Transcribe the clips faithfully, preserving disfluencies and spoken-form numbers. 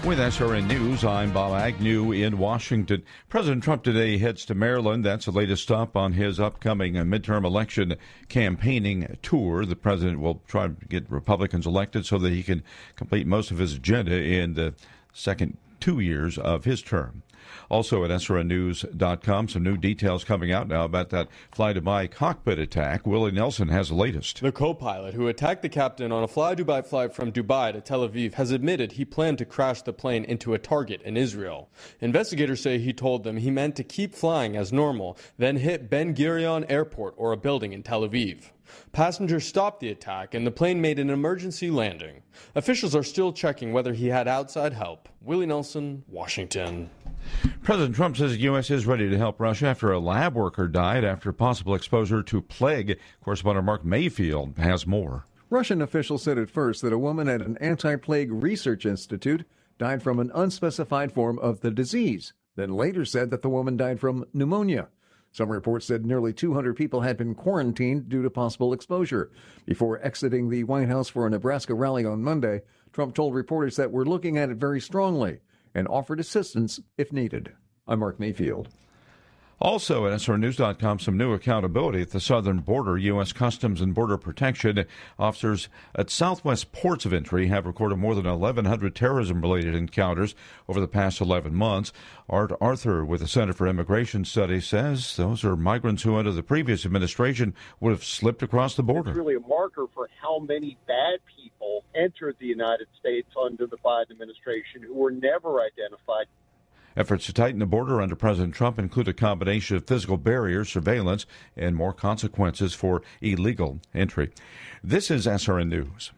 With S R N News, I'm Bob Agnew in Washington. President Trump today heads to Maryland. That's the latest stop on his upcoming midterm election campaigning tour. The president will try to get Republicans elected so that he can complete most of his agenda in the second two years of his term. Also at S R N news dot com, some new details coming out now about that fly-Dubai cockpit attack. Willie Nelson has the latest. The co-pilot who attacked the captain on a fly-Dubai flight from Dubai to Tel Aviv has admitted he planned to crash the plane into a target in Israel. Investigators say he told them he meant to keep flying as normal, then hit Ben Gurion Airport or a building in Tel Aviv. Passengers stopped the attack and the plane made an emergency landing. Officials are still checking whether he had outside help. Willie Nelson, Washington. President Trump says the U S is ready to help Russia after a lab worker died after possible exposure to plague. Correspondent Mark Mayfield has more. Russian officials said at first that a woman at an anti-plague research institute died from an unspecified form of the disease, then later said that the woman died from pneumonia. Some reports said nearly two hundred people had been quarantined due to possible exposure. Before exiting the White House for a Nebraska rally on Monday, Trump told reporters that we're looking at it very strongly and offered assistance if needed. I'm Mark Mayfield. Also at S R N news dot com, some new accountability at the southern border. U S Customs and Border Protection officers at southwest ports of entry have recorded more than eleven hundred terrorism-related encounters over the past eleven months. Art Arthur with the Center for Immigration Studies says those are migrants who under the previous administration would have slipped across the border. It's really a marker for how many bad people entered the United States under the Biden administration who were never identified. Efforts to tighten the border under President Trump include a combination of physical barriers, surveillance, and more consequences for illegal entry. This is S R N News.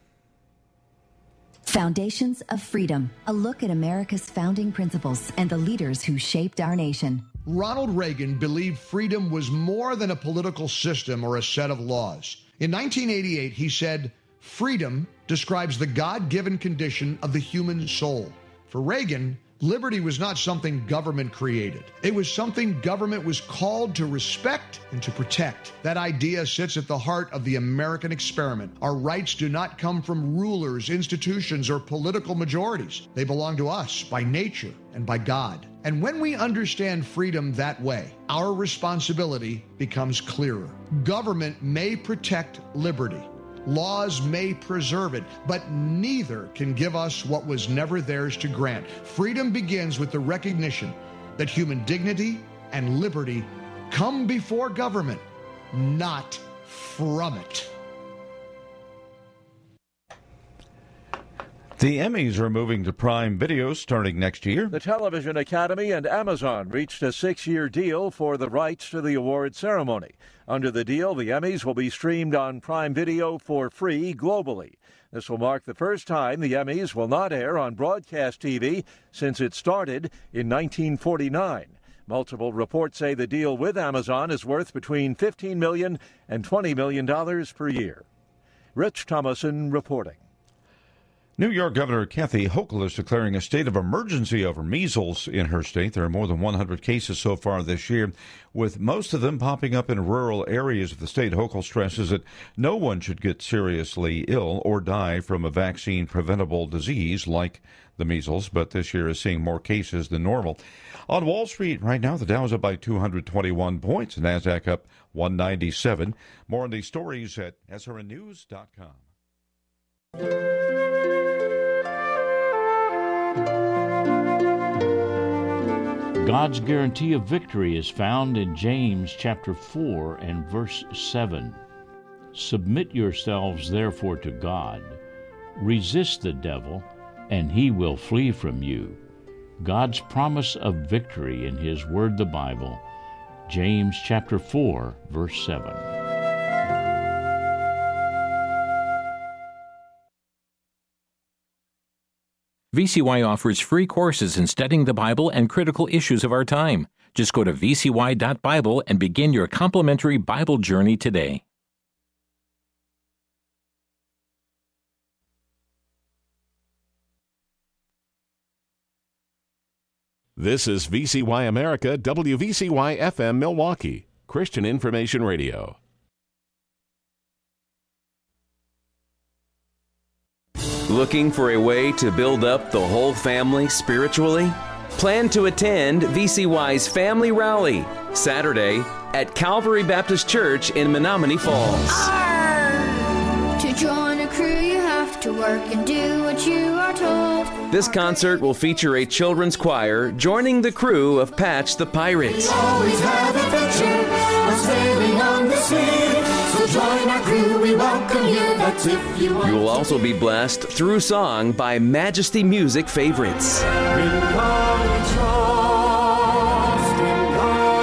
Foundations of Freedom, a look at America's founding principles and the leaders who shaped our nation. Ronald Reagan believed freedom was more than a political system or a set of laws. In nineteen eighty-eight, he said, "Freedom describes the God-given condition of the human soul." For Reagan, liberty was not something government created. It was something government was called to respect and to protect. That idea sits at the heart of the American experiment. Our rights do not come from rulers, institutions, or political majorities. They belong to us by nature and by God. And when we understand freedom that way, our responsibility becomes clearer. Government may protect liberty. Laws may preserve it, but neither can give us what was never theirs to grant. Freedom begins with the recognition that human dignity and liberty come before government, not from it. The Emmys are moving to Prime Video starting next year. The Television Academy and Amazon reached a six-year deal for the rights to the award ceremony. Under the deal, the Emmys will be streamed on Prime Video for free globally. This will mark the first time the Emmys will not air on broadcast T V since it started in nineteen forty-nine. Multiple reports say the deal with Amazon is worth between fifteen million dollars and twenty million dollars per year. Rich Thomason reporting. New York Governor Kathy Hochul is declaring a state of emergency over measles in her state. There are more than one hundred cases so far this year, with most of them popping up in rural areas of the state. Hochul stresses that no one should get seriously ill or die from a vaccine-preventable disease like the measles, but this year is seeing more cases than normal. On Wall Street right now, the Dow is up by two hundred twenty-one points, the NASDAQ up one ninety-seven. More on these stories at S R N news dot com. God's guarantee of victory is found in James chapter four and verse seven. Submit yourselves therefore to God. Resist the devil, and he will flee from you. God's promise of victory in his word, the Bible. James chapter four, verse seven. V C Y offers free courses in studying the Bible and critical issues of our time. Just go to v c y dot bible and begin your complimentary Bible journey today. This is V C Y America, W V C Y F M Milwaukee, Christian Information Radio. Looking for a way to build up the whole family spiritually? Plan to attend V C Y's Family Rally, Saturday at Calvary Baptist Church in Menomonee Falls. Arr! To join a crew, you have to work and do what you are told. This concert will feature a children's choir joining the crew of Patch the Pirates. We always have adventure, a sailing on the sea. So join our crew, we welcome you, that's if you want. You will also be blessed through song by Majesty Music favorites. In God we trust, in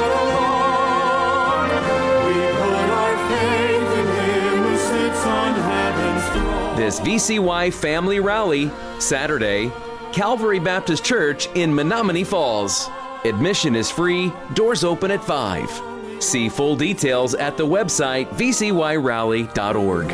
God alone. We put our faith in Him who sits on heaven's throne. This V C Y Family Rally, Saturday, Calvary Baptist Church in Menomonee Falls. Admission is free, doors open at five. See full details at the website v c y rally dot org.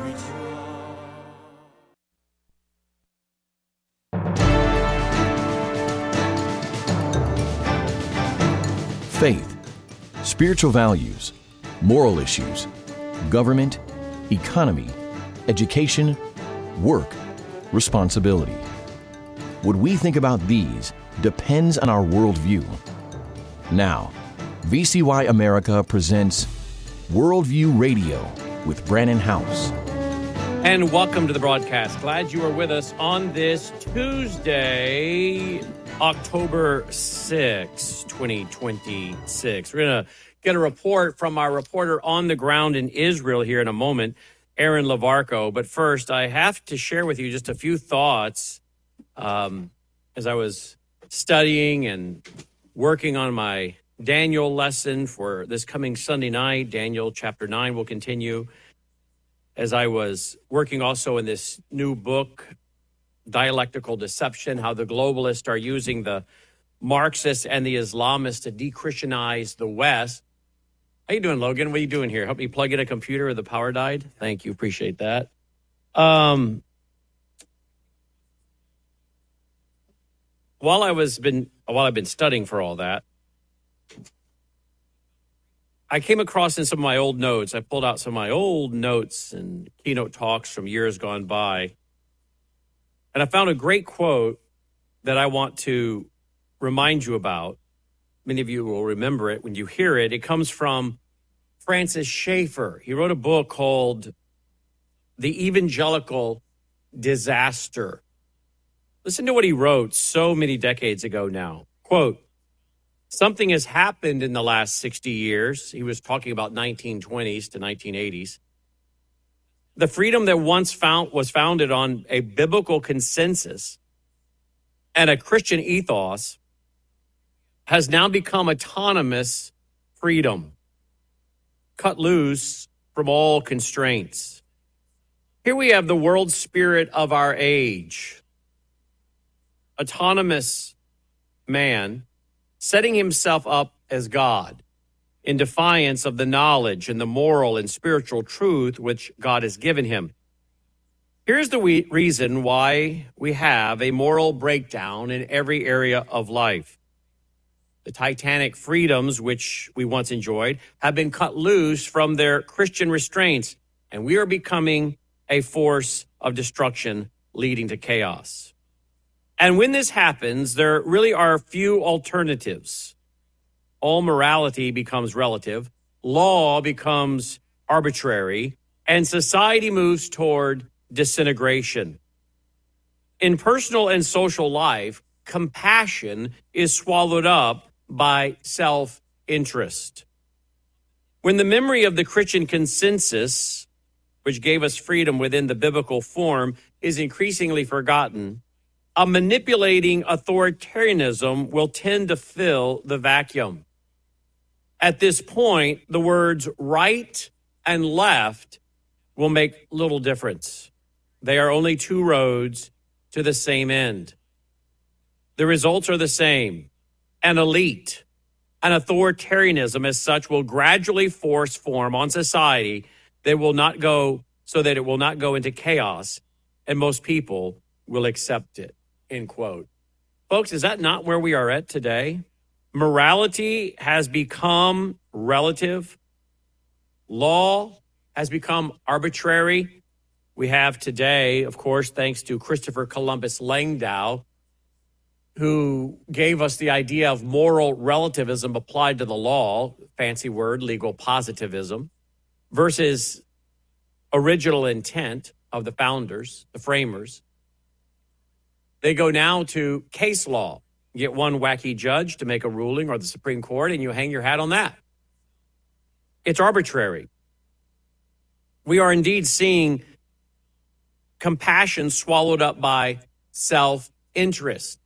Faith, spiritual values, moral issues, government, economy, education, work, responsibility. What we think about these depends on our worldview. Now, V C Y America presents Worldview Radio with Brannon House. And welcome to the broadcast. Glad you are with us on this Tuesday, October sixth, twenty twenty-six. We're going to get a report from our reporter on the ground in Israel here in a moment, Aaron Lavarco. But first, I have to share with you just a few thoughts um, as I was studying and working on my Daniel lesson for this coming Sunday night. Daniel chapter nine will continue. As I was working also in this new book, Dialectical Deception, how the globalists are using the Marxists and the Islamists to de-Christianize the West. How you doing, Logan? What are you doing here? Help me plug in a computer or the power died? Thank you. Appreciate that. Um, while I was been while I've been studying for all that, I came across in some of my old notes, I pulled out some of my old notes and keynote talks from years gone by, and I found a great quote that I want to remind you about. Many of you will remember it when you hear it. It comes from Francis Schaeffer. He wrote a book called The Evangelical Disaster. Listen to what he wrote so many decades ago now. Quote, something has happened in the last sixty years. He was talking about nineteen twenties to nineteen eighties. The freedom that once found was founded on a biblical consensus and a Christian ethos has now become autonomous freedom, cut loose from all constraints. Here we have the world spirit of our age, autonomous man setting himself up as God in defiance of the knowledge and the moral and spiritual truth which God has given him. Here's the we- reason why we have a moral breakdown in every area of life. The Titanic freedoms which we once enjoyed have been cut loose from their Christian restraints, and we are becoming a force of destruction leading to chaos. And when this happens, there really are few alternatives. All morality becomes relative, law becomes arbitrary, and society moves toward disintegration. In personal and social life, compassion is swallowed up by self-interest. When the memory of the Christian consensus, which gave us freedom within the biblical form, is increasingly forgotten, a manipulating authoritarianism will tend to fill the vacuum. At this point, the words right and left will make little difference. They are only two roads to the same end. The results are the same. An elite, an authoritarianism as such will gradually force form on society that will not go so that it will not go into chaos, and most people will accept it, end quote. Folks, is that not where we are at today? Morality has become relative. Law has become arbitrary. We have today, of course, thanks to Christopher Columbus Langdow, who gave us the idea of moral relativism applied to the law, fancy word, legal positivism, versus original intent of the founders, the framers. They go now to case law. You get one wacky judge to make a ruling, or the Supreme Court, and you hang your hat on that. It's arbitrary. We are indeed seeing compassion swallowed up by self-interest.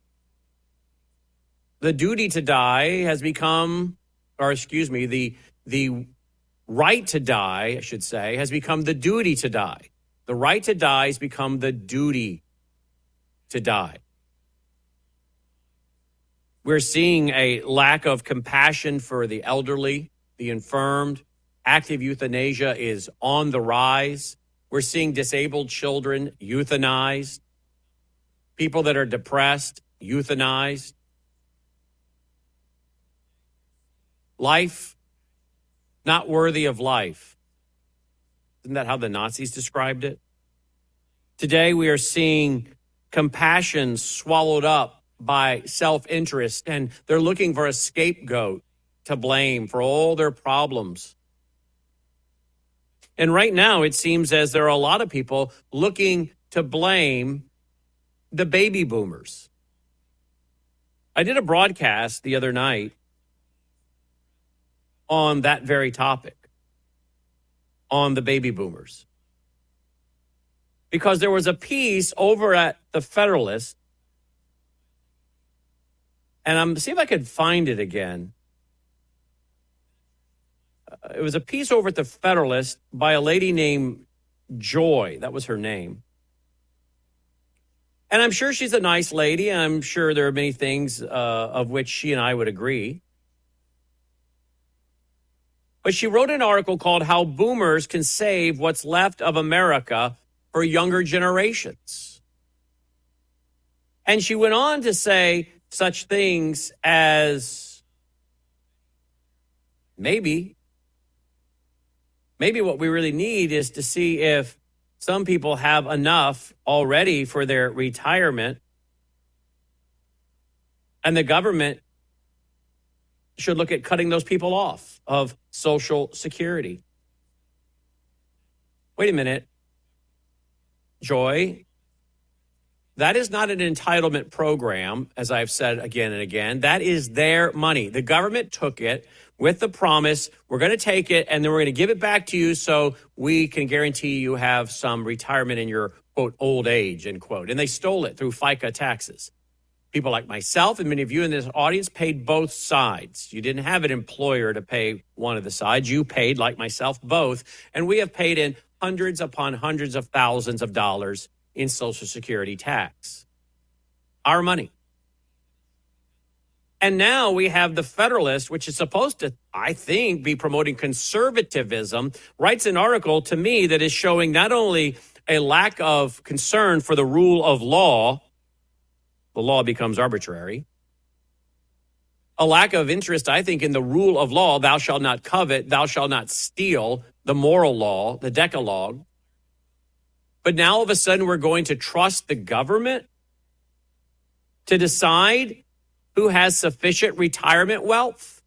The duty to die has become, or excuse me, the the right to die, I should say, has become the duty to die. The right to die has become the duty to die. We're seeing a lack of compassion for the elderly, the infirmed. Active euthanasia is on the rise. We're seeing disabled children euthanized. People that are depressed, euthanized. Life, not worthy of life. Isn't that how the Nazis described it? Today we are seeing compassion swallowed up by self-interest, and they're looking for a scapegoat to blame for all their problems. And right now it seems as there are a lot of people looking to blame the baby boomers. I did a broadcast the other night on that very topic, on the baby boomers. Because there was a piece over at the Federalist, and I'm see if I could find it again. Uh, it was a piece over at the Federalist by a lady named Joy. That was her name. And I'm sure she's a nice lady, and I'm sure there are many things uh, of which she and I would agree. But she wrote an article called How Boomers Can Save What's Left of America for Younger Generations. And she went on to say such things as maybe, maybe what we really need is to see if some people have enough already for their retirement, and the government should look at cutting those people off of Social Security. Wait a minute, Joy. That is not an entitlement program, as I've said again and again. That is their money. The government took it with the promise, we're going to take it and then we're going to give it back to you so we can guarantee you have some retirement in your, quote, old age, end quote. And they stole it through FICA taxes. People like myself and many of you in this audience paid both sides. You didn't have an employer to pay one of the sides. You paid, like myself, both. And we have paid in hundreds upon hundreds of thousands of dollars in Social Security tax. Our money. And now we have the Federalist, which is supposed to, I think, be promoting conservatism, writes an article to me that is showing not only a lack of concern for the rule of law, the law becomes arbitrary, a lack of interest, I think, in the rule of law, thou shalt not covet, thou shalt not steal, the moral law, the Decalogue. But now all of a sudden we're going to trust the government to decide who has sufficient retirement wealth.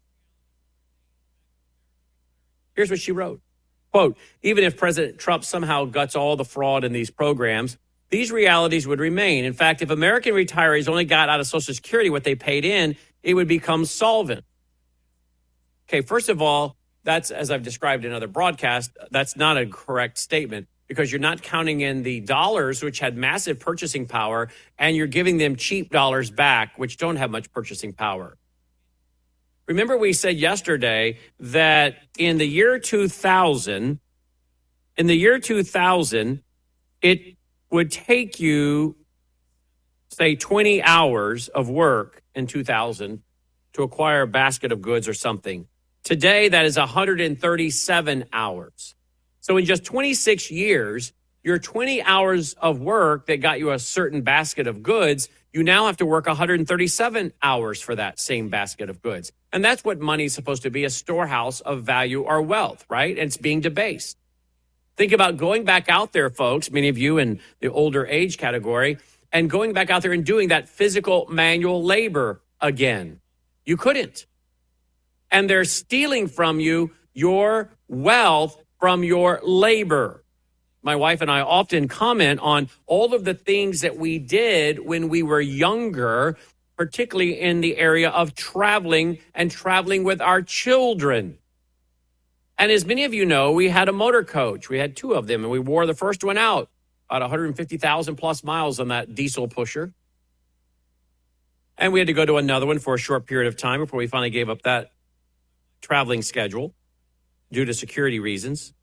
Here's what she wrote. Quote, even if President Trump somehow guts all the fraud in these programs, these realities would remain. In fact, if American retirees only got out of Social Security what they paid in, it would become solvent. Okay, first of all, that's, as I've described in other broadcasts, that's not a correct statement, because you're not counting in the dollars, which had massive purchasing power, and you're giving them cheap dollars back, which don't have much purchasing power. Remember, we said yesterday that in the year two thousand, in the year two thousand, it would take you, say, twenty hours of work in two thousand to acquire a basket of goods or something. Today, that is one hundred thirty-seven hours. So in just twenty-six years, your twenty hours of work that got you a certain basket of goods, you now have to work one hundred thirty-seven hours for that same basket of goods. And that's what money is supposed to be, a storehouse of value or wealth, right? And it's being debased. Think about going back out there, folks, many of you in the older age category, and going back out there and doing that physical manual labor again. You couldn't. And they're stealing from you your wealth from your labor. My wife and I often comment on all of the things that we did when we were younger, particularly in the area of traveling and traveling with our children. And as many of you know, we had a motor coach. We had two of them, and we wore the first one out, about one hundred fifty thousand plus miles on that diesel pusher. And we had to go to another one for a short period of time before we finally gave up that traveling schedule due to security reasons.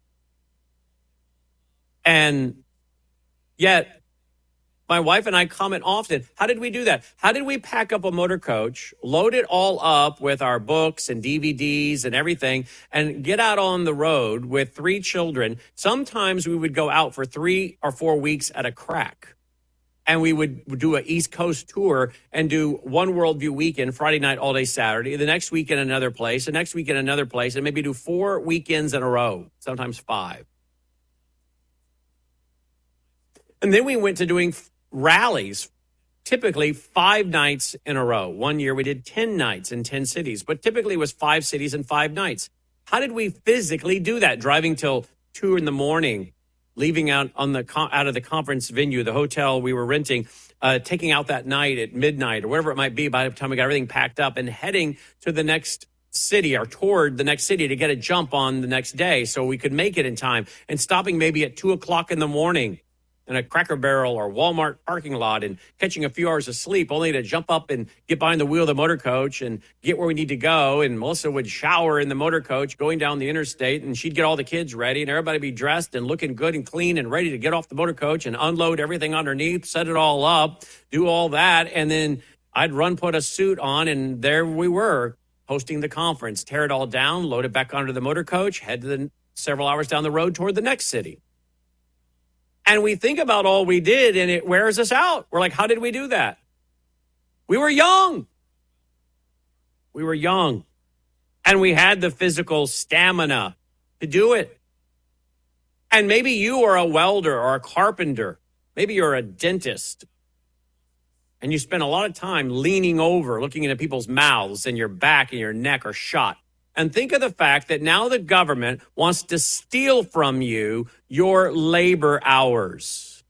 And yet, my wife and I comment often, how did we do that? How did we pack up a motor coach, load it all up with our books and D V Ds and everything, and get out on the road with three children? Sometimes we would go out for three or four weeks at a crack. And we would do an East Coast tour and do one Worldview weekend, Friday night, all day Saturday, the next weekend another place, the next weekend another place, and maybe do four weekends in a row, sometimes five. And then we went to doing rallies, typically five nights in a row. One year we did ten nights in ten cities, but typically it was five cities and five nights. How did we physically do that? Driving till two in the morning, leaving out on the out of the conference venue, the hotel we were renting, uh, taking out that night at midnight or whatever it might be by the time we got everything packed up and heading to the next city or toward the next city to get a jump on the next day so we could make it in time, and stopping maybe at two o'clock in the morning in a Cracker Barrel or Walmart parking lot and catching a few hours of sleep only to jump up and get behind the wheel of the motor coach and get where we need to go. And Melissa would shower in the motor coach going down the interstate, and she'd get all the kids ready and everybody be dressed and looking good and clean and ready to get off the motor coach and unload everything underneath, set it all up, do all that. And then I'd run, put a suit on, and there we were hosting the conference, tear it all down, load it back onto the motor coach, head to the several hours down the road toward the next city. And we think about all we did, and it wears us out. We're like, how did we do that? We were young. We were young. And we had the physical stamina to do it. And maybe you are a welder or a carpenter. Maybe you're a dentist. And you spend a lot of time leaning over, looking into people's mouths, and your back and your neck are shot. And think of the fact that now the government wants to steal from you your labor hours.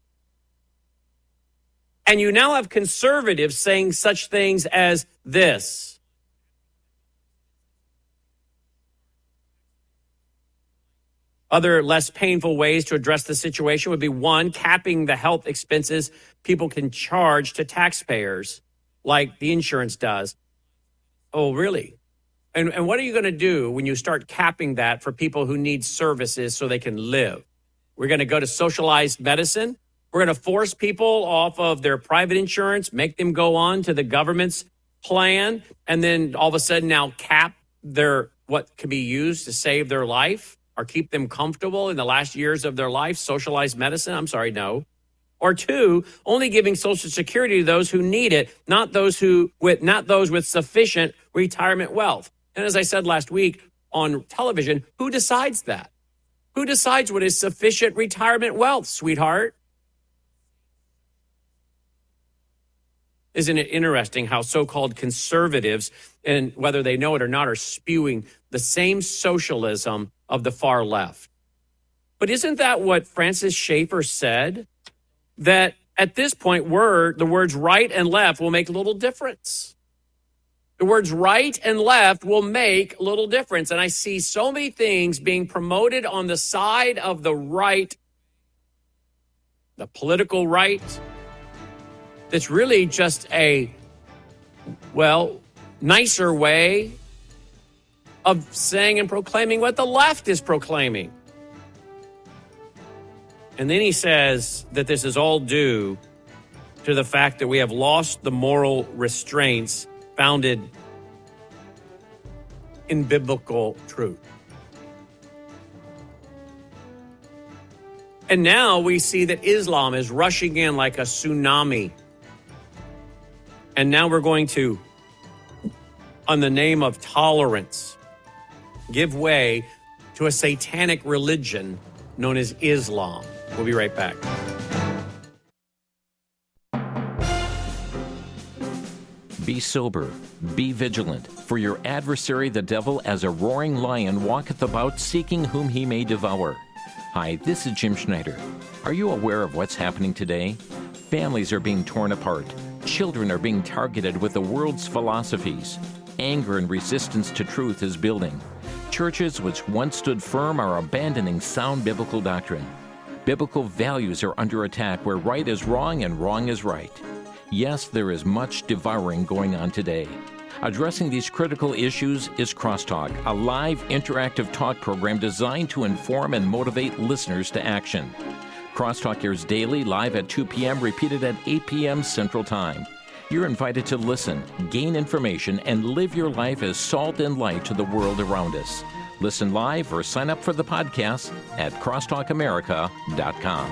And you now have conservatives saying such things as this. Other less painful ways to address the situation would be, one, capping the health expenses people can charge to taxpayers, like the insurance does. Oh, really? And, and what are you going to do when you start capping that for people who need services so they can live? We're going to go to socialized medicine. We're going to force people off of their private insurance, make them go on to the government's plan, and then all of a sudden now cap their what can be used to save their life or keep them comfortable in the last years of their life. Socialized medicine? I'm sorry, no. Or two, only giving Social Security to those who need it, not those who with not those with sufficient retirement wealth. And as I said last week on television, who decides that? Who decides what is sufficient retirement wealth, sweetheart? Isn't it interesting how so-called conservatives, and whether they know it or not, are spewing the same socialism of the far left? But isn't that what Francis Schaeffer said? That at this point, word, the words right and left will make little difference. The words right and left will make little difference. And I see so many things being promoted on the side of the right, the political right, that's really just a, well, nicer way of saying and proclaiming what the left is proclaiming. And then he says that this is all due to the fact that we have lost the moral restraints founded in biblical truth. And now we see that Islam is rushing in like a tsunami. And now we're going to, on the name of tolerance, give way to a satanic religion known as Islam. We'll be right back. Be sober, be vigilant, for your adversary the devil as a roaring lion walketh about seeking whom he may devour. Hi, this is Jim Schneider. Are you aware of what's happening today? Families are being torn apart. Children are being targeted with the world's philosophies. Anger and resistance to truth is building. Churches which once stood firm are abandoning sound biblical doctrine. Biblical values are under attack where right is wrong and wrong is right. Yes, there is much devouring going on today. Addressing these critical issues is Crosstalk, a live interactive talk program designed to inform and motivate listeners to action. Crosstalk airs daily, live at two p.m., repeated at eight p.m. Central Time. You're invited to listen, gain information, and live your life as salt and light to the world around us. Listen live or sign up for the podcast at crosstalk america dot com.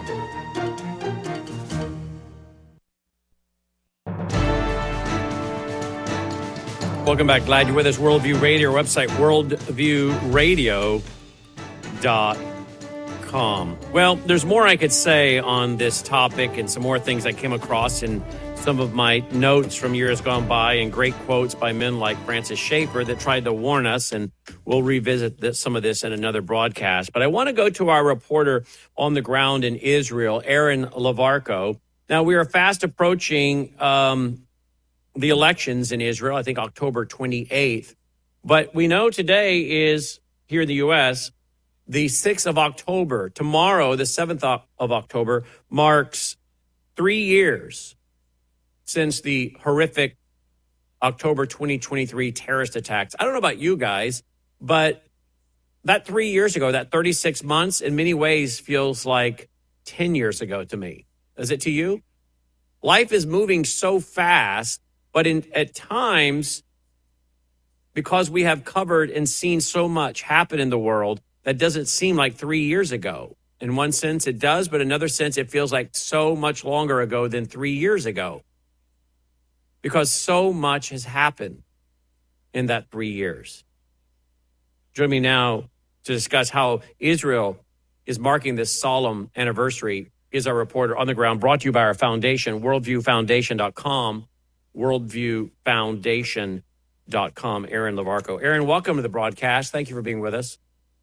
Welcome back. Glad you're with us. Worldview Radio, our website, worldview radio dot com. Well, there's more I could say on this topic and some more things I came across in some of my notes from years gone by and great quotes by men like Francis Schaeffer that tried to warn us, and we'll revisit this, some of this in another broadcast. But I want to go to our reporter on the ground in Israel, Aaron Lavarco. Now, we are fast approaching um, the elections in Israel, I think October twenty-eighth. But we know today is, here in the U S, the sixth of October. Tomorrow, the seventh of October, marks three years since the horrific October twenty twenty-three terrorist attacks. I don't know about you guys, but that three years ago, that thirty-six months, in many ways feels like ten years ago to me. Is it to you? Life is moving so fast. But in, at times, because we have covered and seen so much happen in the world, that doesn't seem like three years ago. In one sense, it does, but in another sense, it feels like so much longer ago than three years ago. Because so much has happened in that three years. Join me now to discuss how Israel is marking this solemn anniversary is our reporter on the ground, brought to you by our foundation, worldview foundation dot com. worldview foundation dot com, Aaron Lavarco. Aaron, welcome to the broadcast. Thank you for being with us.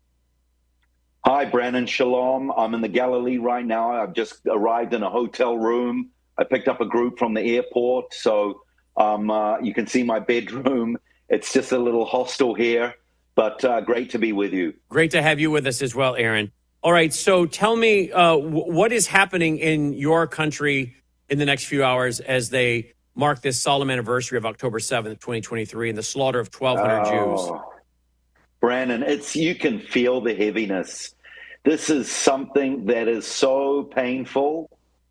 Hi, Brandon. Shalom. I'm in the Galilee right now. I've just arrived in a hotel room. I picked up a group from the airport, so um, uh, you can see my bedroom. It's just a little hostel here, but uh, great to be with you. Great to have you with us as well, Aaron. All right, so tell me, uh, w- what is happening in your country in the next few hours as they mark this solemn anniversary of October seventh, twenty twenty-three, and the slaughter of twelve hundred oh, Jews. Brandon, it's you can feel the heaviness. This is something that is so painful.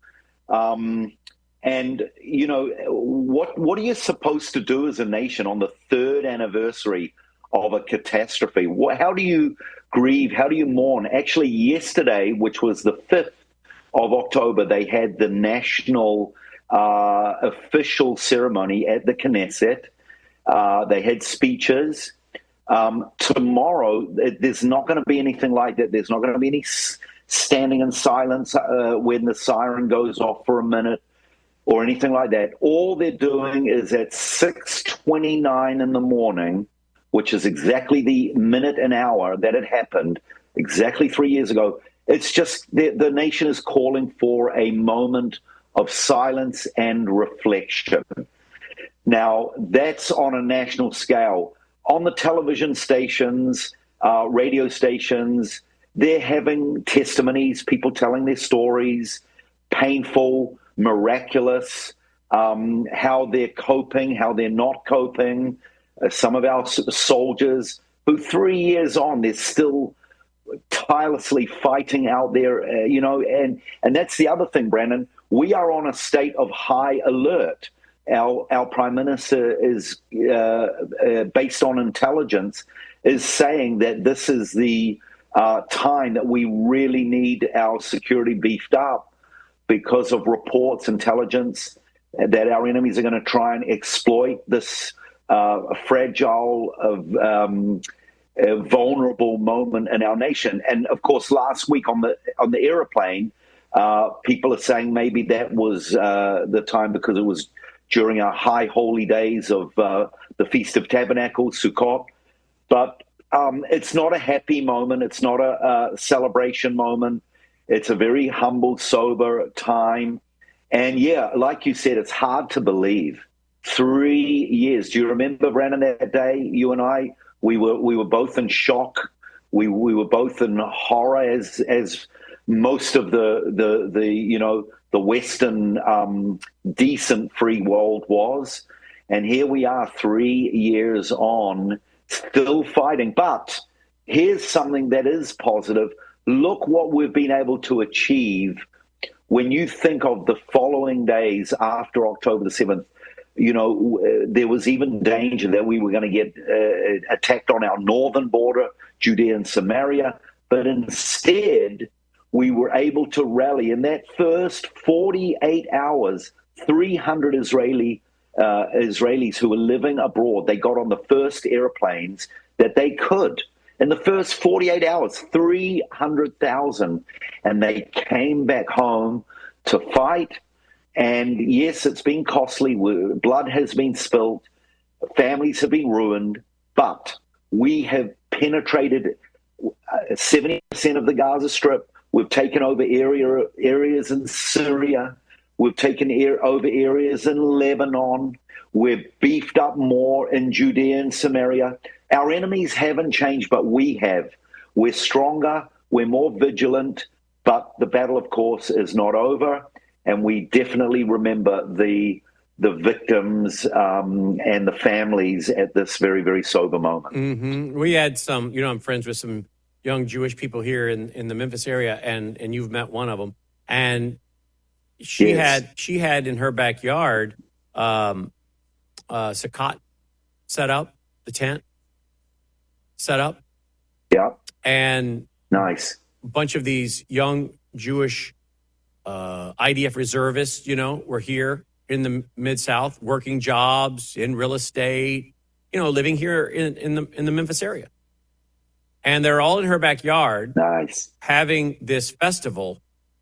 Um, and, you know, what what are you supposed to do as a nation on the third anniversary of a catastrophe? How do you grieve? How do you mourn? Actually, yesterday, which was the fifth of October, they had the national Uh, official ceremony at the Knesset. Uh, they had speeches. Um, tomorrow, there's not going to be anything like that. There's not going to be any s- standing in silence uh, when the siren goes off for a minute or anything like that. All they're doing is at six twenty-nine in the morning, which is exactly the minute and hour that it happened, exactly three years ago. It's just the, the nation is calling for a moment of silence and reflection. Now, that's on a national scale. On the television stations, uh, radio stations, they're having testimonies, people telling their stories, painful, miraculous, um, how they're coping, how they're not coping. Uh, some of our soldiers who three years on, they're still tirelessly fighting out there, uh, you know, and, and that's the other thing, Brandon. We are on a state of high alert. Our our prime minister is, uh, uh, based on intelligence, is saying that this is the uh, time that we really need our security beefed up because of reports, intelligence, that our enemies are going to try and exploit this uh, fragile of um, a vulnerable moment in our nation. And of course, last week on the on the airplane, uh, people are saying maybe that was uh, the time because it was during our high holy days of uh, the Feast of Tabernacles, Sukkot. But um, it's not a happy moment. It's not a, a celebration moment. It's a very humble, sober time. And yeah, like you said, it's hard to believe. Three years. Do you remember, Brandon, that day, you and I, we were we were both in shock. We we were both in horror, as as most of the the the you know the Western um, decent free world was. And here we are, three years on, still fighting. But here's something that is positive. Look what we've been able to achieve when you think of the following days after October the seventh. You know, uh, there was even danger that we were going to get uh, attacked on our northern border, Judea and Samaria. But instead, we were able to rally. In that first forty-eight hours, three hundred Israeli uh, Israelis who were living abroad, they got on the first airplanes that they could. In the first forty-eight hours, three hundred thousand. And they came back home to fight. And yes, it's been costly. Blood has been spilled. Families have been ruined. But we have penetrated seventy percent of the Gaza Strip. We've taken over area, areas in Syria. We've taken air, over areas in Lebanon. We've beefed up more in Judea and Samaria. Our enemies haven't changed, but we have. We're stronger. We're more vigilant. But the battle, of course, is not over. And we definitely remember the the victims um, and the families at this very, very sober moment. Mm-hmm. We had some, you know, I'm friends with some young Jewish people here in, in the Memphis area, and, and you've met one of them. And she yes. had she had in her backyard um, uh, Sukkot set up, the tent set up. Yeah. And nice. A bunch of these young Jewish Uh, I D F reservists, you know, were here in the Mid-South, working jobs in real estate, you know, living here in, in the in the Memphis area. And they're all in her backyard, nice, having this festival,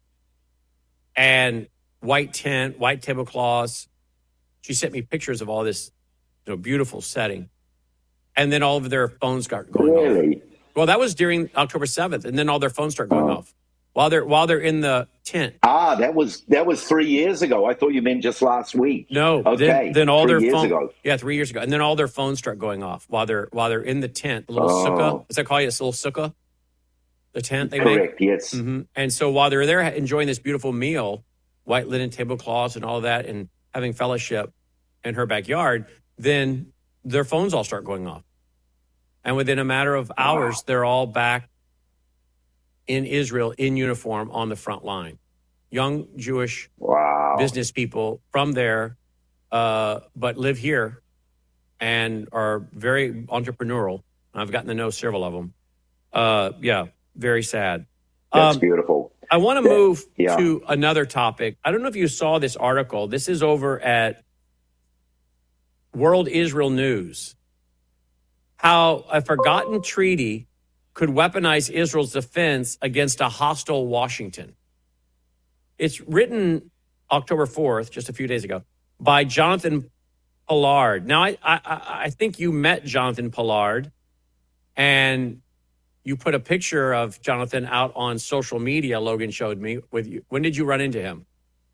and white tent, white tablecloths. She sent me pictures of all this, you know, beautiful setting. And then all of their phones got going really? off. Well, that was during October seventh, and then all their phones start going oh. off. While they're while they're in the tent. Ah, that was that was three years ago. I thought you meant just last week. No, okay. Then, then all three their years phone, ago. yeah, three years ago, and then all their phones start going off while they're while they're in the tent. A little oh. sukkah, is that called it? A little sukkah, the tent they Correct, make. yes. Mm-hmm. And so while they're there enjoying this beautiful meal, white linen tablecloths and all that, and having fellowship in her backyard, then their phones all start going off, and within a matter of hours, wow. they're all back in Israel in uniform on the front line. Young Jewish wow. business people from there, uh, but live here and are very entrepreneurial. I've gotten to know several of them. Uh, yeah, very sad. That's um, beautiful. I want to move yeah. to another topic. I don't know if you saw this article. This is over at World Israel News. How a forgotten treaty could weaponize Israel's defense against a hostile Washington. It's written October fourth, just a few days ago, by Jonathan Pollard. Now, I, I, I think you met Jonathan Pollard, and you put a picture of Jonathan out on social media, Logan showed me, with you. When did you run into him?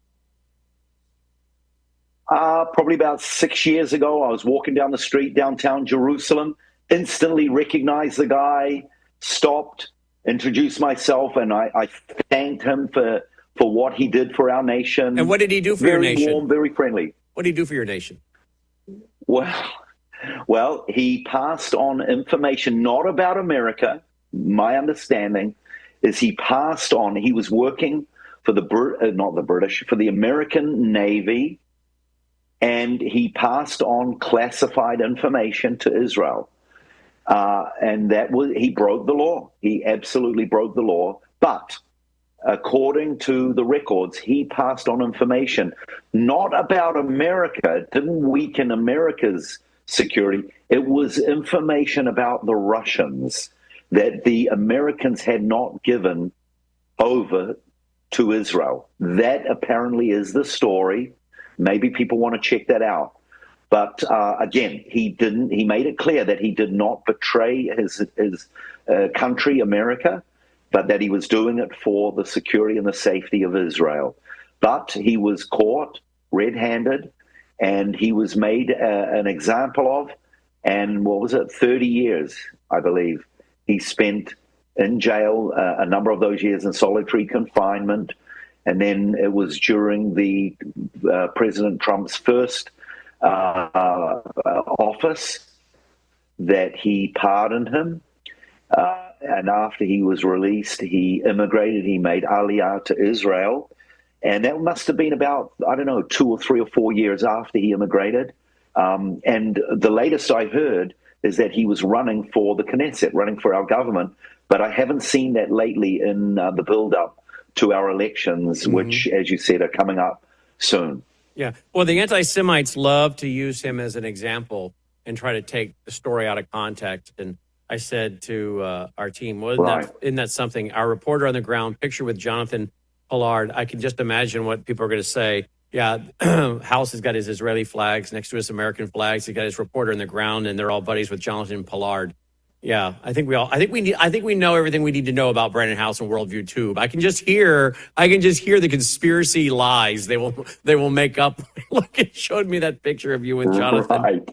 Uh, probably about six years ago. I was walking down the street downtown Jerusalem, instantly recognized the guy, stopped, introduced myself, and I, I thanked him for, for what he did for our nation. And what did he do for very your nation? Very warm, very friendly. What did he do for your nation? Well, well, he passed on information not about America. My understanding is he passed on, he was working for the, uh, not the British, for the American Navy, and he passed on classified information to Israel. Uh, and that was, he broke the law. He absolutely broke the law. But according to the records, he passed on information not about America. It didn't weaken America's security. It was information about the Russians that the Americans had not given over to Israel. That apparently is the story. Maybe people want to check that out. But uh, again, he didn't. He made it clear that he did not betray his his uh, country, America, but that he was doing it for the security and the safety of Israel. But he was caught red-handed, and he was made uh, an example of. And what was it? thirty years, I believe, he spent in jail, uh, a number of those years in solitary confinement. And then it was during the uh, President Trump's first uh, uh, office that he pardoned him. Uh, and after he was released, he immigrated. He made Aliyah to Israel. And that must have been about, I don't know, two or three or four years after he immigrated. Um, and the latest I heard is that he was running for the Knesset, running for our government. But I haven't seen that lately in uh, the build-up to our elections, mm-hmm. which, as you said, are coming up soon. Yeah. Well, the anti-Semites love to use him as an example and try to take the story out of context. And I said to uh, our team, well, isn't, right. that, isn't that something? Our reporter on the ground, picture with Jonathan Pollard, I can just imagine what people are going to say. Yeah, House has got his Israeli flags next to his American flags. He's got his reporter in the ground, and they're all buddies with Jonathan Pollard. Yeah, I think we all. I think we need. I think we know everything we need to know about Brandon House and Worldview Tube. I can just hear. I can just hear the conspiracy lies they will. They will make up. Look, it showed me that picture of you with Jonathan. Right.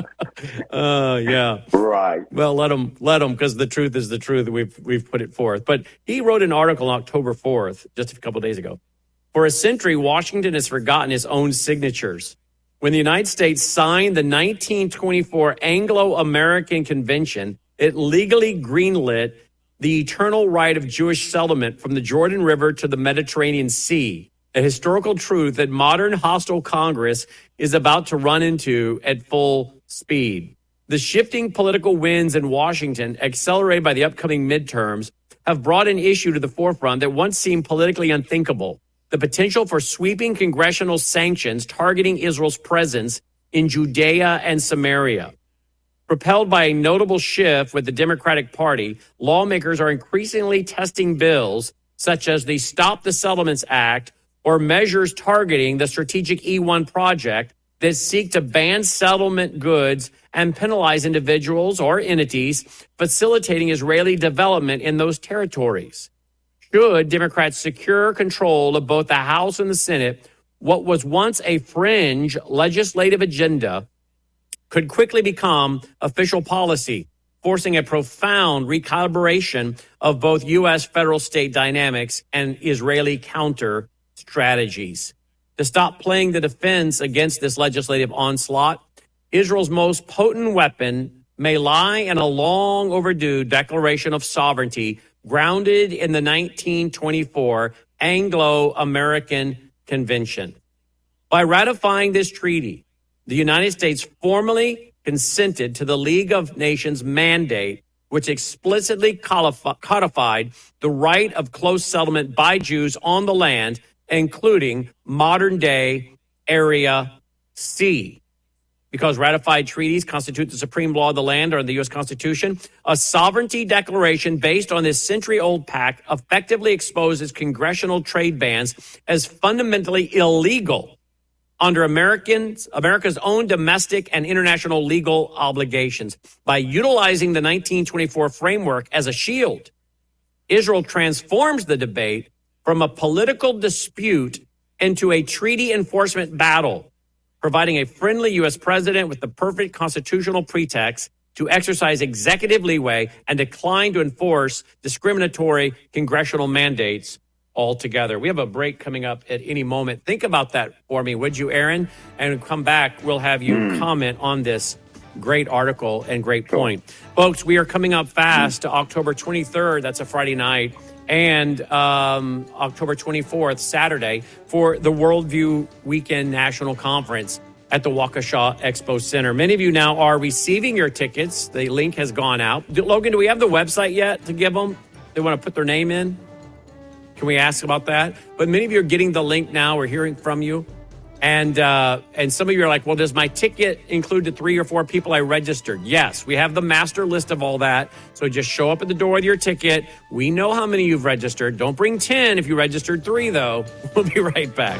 uh, yeah. Right. Well, let them. Let them, because the truth is the truth. We've we've put it forth. But he wrote an article on October fourth, just a couple of days ago. For a century, Washington has forgotten his own signatures. When the United States signed the nineteen twenty-four Anglo-American Convention, it legally greenlit the eternal right of Jewish settlement from the Jordan River to the Mediterranean Sea, a historical truth that modern hostile Congress is about to run into at full speed. The shifting political winds in Washington, accelerated by the upcoming midterms, have brought an issue to the forefront that once seemed politically unthinkable: the potential for sweeping congressional sanctions targeting Israel's presence in Judea and Samaria. Propelled by a notable shift with the Democratic Party, lawmakers are increasingly testing bills such as the Stop the Settlements Act or measures targeting the strategic E one project that seek to ban settlement goods and penalize individuals or entities facilitating Israeli development in those territories. Should Democrats secure control of both the House and the Senate, what was once a fringe legislative agenda could quickly become official policy, forcing a profound recalibration of both U S federal-state dynamics and Israeli counter strategies. To stop playing the defense against this legislative onslaught, Israel's most potent weapon may lie in a long overdue declaration of sovereignty grounded in the nineteen twenty-four Anglo-American Convention. By ratifying this treaty, the United States formally consented to the League of Nations mandate, which explicitly codified the right of close settlement by Jews on the land, including modern-day Area C. Because ratified treaties constitute the supreme law of the land under the U S Constitution, a sovereignty declaration based on this century-old pact effectively exposes congressional trade bans as fundamentally illegal under Americans, America's own domestic and international legal obligations. By utilizing the nineteen twenty-four framework as a shield, Israel transforms the debate from a political dispute into a treaty enforcement battle, providing a friendly U S president with the perfect constitutional pretext to exercise executive leeway and decline to enforce discriminatory congressional mandates altogether. We have a break coming up at any moment. Think about that for me, would you, Aaron? And come back, we'll have you mm. comment on this great article and great point. Cool. Folks, we are coming up fast mm. to October twenty-third. That's a Friday night. And um, October twenty-fourth, Saturday, for the Worldview Weekend National Conference at the Waukesha Expo Center. Many of you now are receiving your tickets. The link has gone out. Do, Logan, do we have the website yet to give them? They want to put their name in? Can we ask about that? But many of you are getting the link now. We're hearing from you. And uh, and some of you are like, well, does my ticket include the three or four people I registered? Yes, we have the master list of all that. So just show up at the door with your ticket. We know how many you've registered. Don't bring ten if you registered three, though. We'll be right back.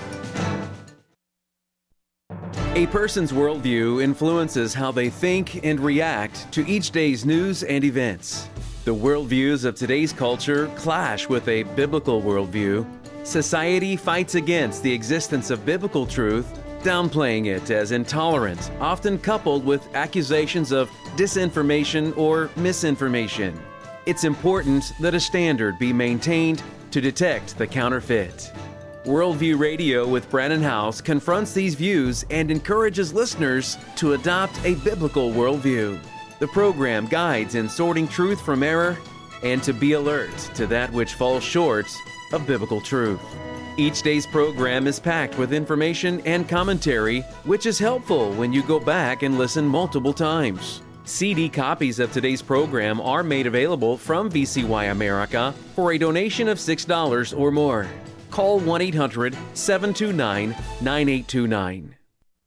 A person's worldview influences how they think and react to each day's news and events. The worldviews of today's culture clash with a biblical worldview. Society fights against the existence of biblical truth, downplaying it as intolerant, often coupled with accusations of disinformation or misinformation. It's important that a standard be maintained to detect the counterfeit. Worldview Radio with Brannon Howse confronts these views and encourages listeners to adopt a biblical worldview. The program guides in sorting truth from error and to be alert to that which falls short of biblical truth. Each day's program is packed with information and commentary, which is helpful when you go back and listen multiple times. C D copies of today's program are made available from V C Y America for a donation of six dollars or more. Call one eight hundred, seven two nine, nine eight two nine.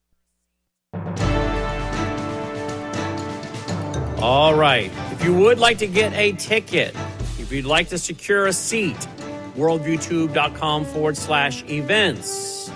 All right. If you would like to get a ticket, if you'd like to secure a seat, worldviewtube.com forward slash events.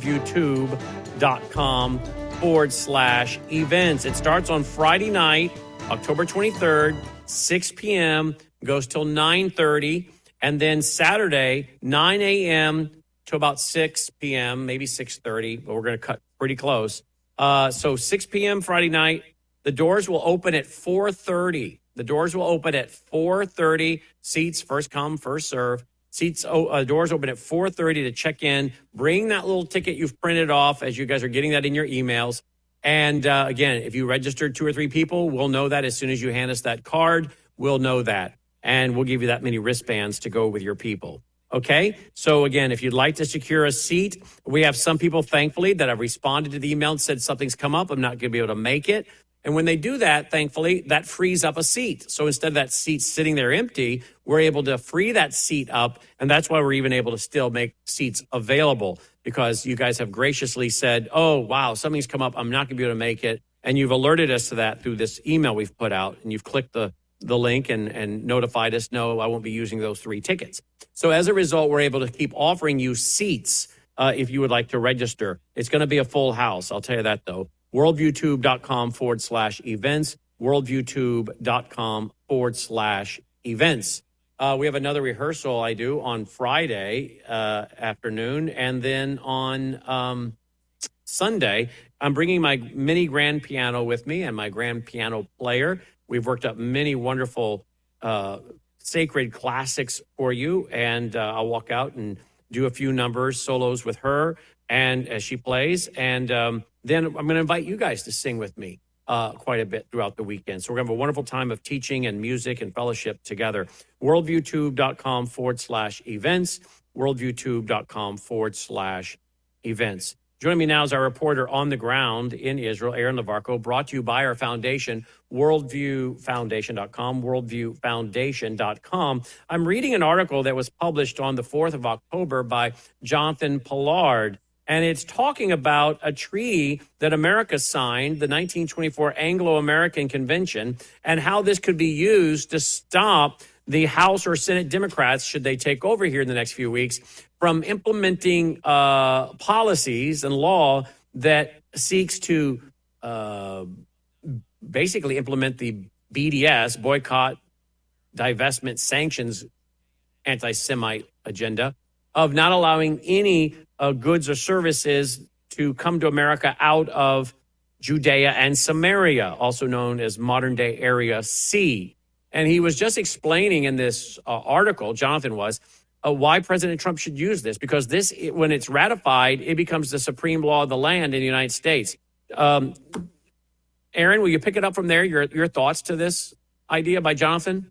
worldviewtube.com forward slash events. It starts on Friday night, October twenty-third, six p.m., goes till nine thirty, and then Saturday, nine a.m. to about six p.m., maybe six thirty, but we're going to cut pretty close. Uh, so six p.m. Friday night. The doors will open at four thirty. The doors will open at four thirty. Seats, first come, first serve. Seats, oh, uh, doors open at four thirty to check in. Bring that little ticket you've printed off as you guys are getting that in your emails. And uh, again, if you registered two or three people, we'll know that as soon as you hand us that card. We'll know that. And we'll give you that many wristbands to go with your people. Okay? So again, if you'd like to secure a seat, we have some people, thankfully, that have responded to the email and said something's come up. I'm not going to be able to make it. And when they do that, thankfully, that frees up a seat. So instead of that seat sitting there empty, we're able to free that seat up. And that's why we're even able to still make seats available, because you guys have graciously said, oh, wow, something's come up. I'm not going to be able to make it. And you've alerted us to that through this email we've put out. And you've clicked the, the link and, and notified us, no, I won't be using those three tickets. So as a result, we're able to keep offering you seats uh, if you would like to register. It's going to be a full house. I'll tell you that, though. worldviewtube.com forward slash events, worldviewtube.com forward slash events. Uh, we have another rehearsal I do on Friday uh, afternoon. And then on um, Sunday, I'm bringing my mini grand piano with me and my grand piano player. We've worked up many wonderful uh, sacred classics for you. And uh, I'll walk out and do a few numbers, solos with her, and as she plays. And um, then I'm going to invite you guys to sing with me uh, quite a bit throughout the weekend. So we're going to have a wonderful time of teaching and music and fellowship together. worldviewtube.com forward slash events, worldviewtube.com forward slash events. Joining me now is our reporter on the ground in Israel, Aaron Lavarco, brought to you by our foundation, worldview foundation dot com, worldview foundation dot com. I'm reading an article that was published on the fourth of October by Jonathan Pollard. And it's talking about a treaty that America signed, the nineteen twenty-four Anglo-American Convention, and how this could be used to stop the House or Senate Democrats, should they take over here in the next few weeks, from implementing uh, policies and law that seeks to uh, basically implement the B D S, boycott, divestment, sanctions, anti-Semite agenda of not allowing any uh, goods or services to come to America out of Judea and Samaria, also known as modern-day Area C. And he was just explaining in this uh, article, Jonathan was, uh, why President Trump should use this, because this, it, when it's ratified, it becomes the supreme law of the land in the United States. Um, Aaron, will you pick it up from there, your, your thoughts to this idea by Jonathan?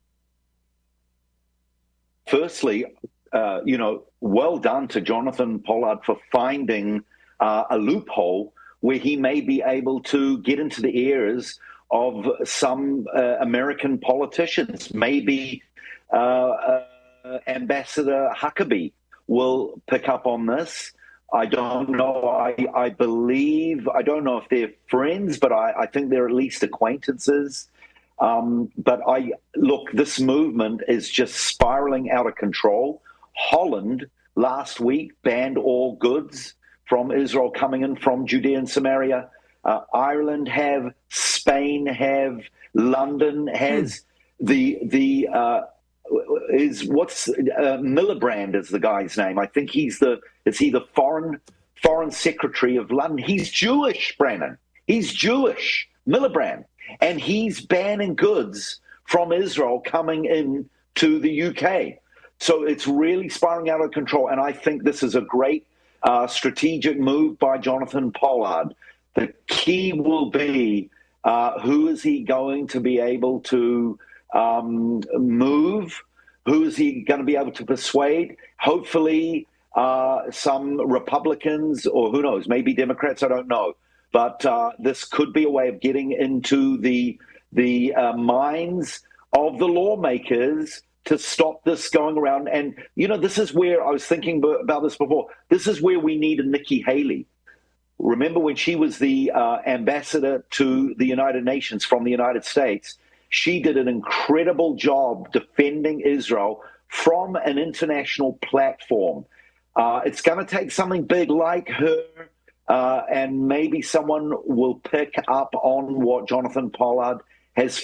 Firstly, uh, you know, well done to Jonathan Pollard for finding uh, a loophole where he may be able to get into the ears of some uh, American politicians. Maybe uh, uh, Ambassador Huckabee will pick up on this. I don't know. I, I believe, I don't know if they're friends, but I, I think they're at least acquaintances. Um, but I look, this movement is just spiraling out of control. Holland last week banned all goods from Israel coming in from Judea and Samaria. Uh, Ireland have, Spain have, London has. Hmm. The the uh, is what's uh, Miliband is the guy's name. I think he's the is he the foreign foreign secretary of London. He's Jewish, Brennan. He's Jewish, Miliband, and he's banning goods from Israel coming in to the U K. So it's really spiraling out of control, and I think this is a great uh, strategic move by Jonathan Pollard. The key will be uh, who is he going to be able to um, move? Who is he going to be able to persuade? Hopefully uh, some Republicans, or who knows, maybe Democrats, I don't know. But uh, this could be a way of getting into the, the uh, minds of the lawmakers to stop this going around. And, you know, this is where I was thinking about this before. This is where we need a Nikki Haley. Remember when she was the uh, ambassador to the United Nations from the United States? She did an incredible job defending Israel from an international platform. Uh, it's going to take something big like her, uh, and maybe someone will pick up on what Jonathan Pollard has